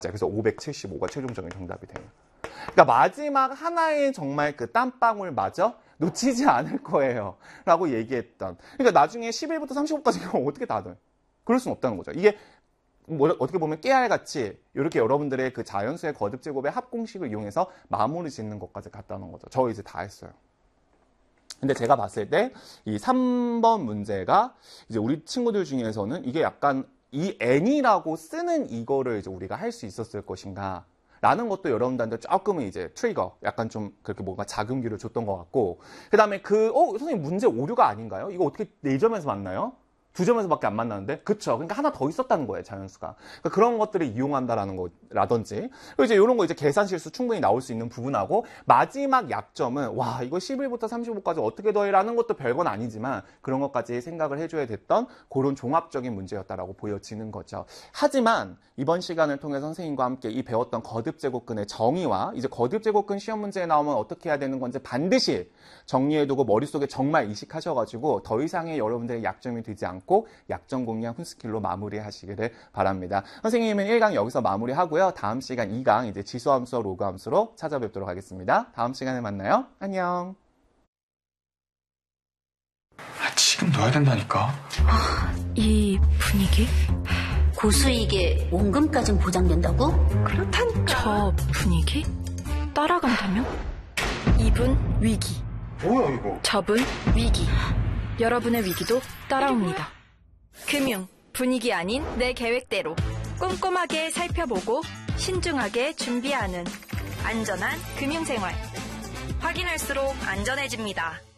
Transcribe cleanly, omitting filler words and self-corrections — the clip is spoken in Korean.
그래서 575가 최종적인 정답이 돼요. 그러니까 마지막 하나의 정말 그 땀방울마저 놓치지 않을 거예요. 라고 얘기했던. 그러니까 나중에 11부터 35까지 어떻게 다 돼? 그럴 수는 없다는 거죠. 이게 어떻게 보면 깨알같이 이렇게 여러분들의 그 자연수의 거듭 제곱의 합공식을 이용해서 마무리 짓는 것까지 갔다는 거죠. 저 이제 다 했어요. 근데 제가 봤을 때 이 3번 문제가 이제 우리 친구들 중에서는 이게 약간 이 n이라고 쓰는 이거를 이제 우리가 할 수 있었을 것인가 라는 것도 여러분들한테 조금은 이제 트리거, 약간 좀 그렇게 뭔가 자금기를 줬던 것 같고, 그 다음에 선생님 문제 오류가 아닌가요? 이거 어떻게 4점에서 맞나요? 2점에서밖에 안 만나는데? 그쵸. 그러니까 하나 더 있었다는 거예요, 자연수가. 그러니까 그런 것들을 이용한다라는 거라든지. 그리고 이제 이런 거 이제 계산 실수 충분히 나올 수 있는 부분하고, 마지막 약점은, 와, 이거 11부터 35까지 어떻게 더해라는 것도 별건 아니지만, 그런 것까지 생각을 해줘야 됐던 그런 종합적인 문제였다라고 보여지는 거죠. 하지만, 이번 시간을 통해 선생님과 함께 이 배웠던 거듭제곱근의 정의와, 이제 거듭제곱근 시험 문제에 나오면 어떻게 해야 되는 건지 반드시 정리해두고 머릿속에 정말 이식하셔가지고, 더 이상의 여러분들의 약점이 되지 않고, 약점 공략 훈스킬로 마무리하시기를 바랍니다. 선생님은 1강 여기서 마무리하고요. 다음 시간 2강 이제 지수함수와 로그함수로 찾아뵙도록 하겠습니다. 다음 시간에 만나요. 안녕. 지금 넣어야 된다니까. 이 분위기? 고수익에 원금까진 보장된다고? 그렇다니까. 저 분위기? 따라간다면? 이분 위기. 뭐야 이거? 저분 위기. 여러분의 위기도 따라옵니다. 금융, 분위기 아닌 내 계획대로 꼼꼼하게 살펴보고 신중하게 준비하는 안전한 금융생활. 확인할수록 안전해집니다.